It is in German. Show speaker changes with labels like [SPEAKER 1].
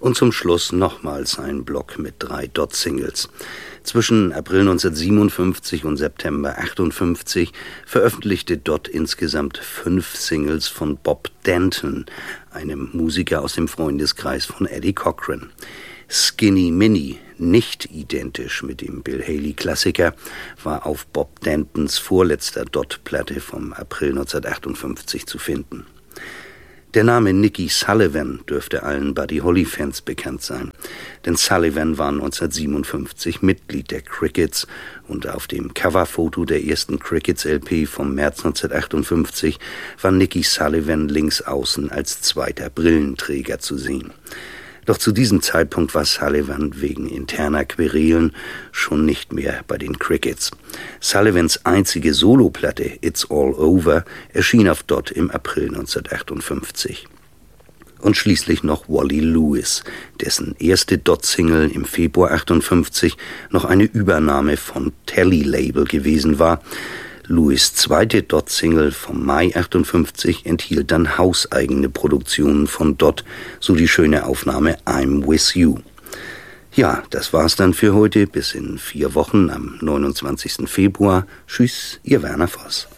[SPEAKER 1] Und zum Schluss nochmals ein Block mit 3 Dot-Singles. Zwischen April 1957 und September 58 veröffentlichte Dot insgesamt 5 Singles von Bob Denton, einem Musiker aus dem Freundeskreis von Eddie Cochran. Skinny Minnie, nicht identisch mit dem Bill Haley-Klassiker, war auf Bob Dentons vorletzter Dot-Platte vom April 1958 zu finden. Der Name Nicky Sullivan dürfte allen Buddy Holly-Fans bekannt sein, denn Sullivan war 1957 Mitglied der Crickets und auf dem Coverfoto der ersten Crickets-LP vom März 1958 war Nicky Sullivan links außen als zweiter Brillenträger zu sehen. Doch zu diesem Zeitpunkt war Sullivan wegen interner Querelen schon nicht mehr bei den Crickets. Sullivans einzige Soloplatte, It's All Over, erschien auf Dot im April 1958. Und schließlich noch Wally Lewis, dessen erste Dot-Single im Februar 1958 noch eine Übernahme von Telly-Label gewesen war. Lewis' zweite Dot-Single vom Mai 1958 enthielt dann hauseigene Produktionen von Dot, so die schöne Aufnahme I'm With You. Ja, das war's dann für heute. Bis in 4 Wochen am 29. Februar. Tschüss, Ihr Werner Voss.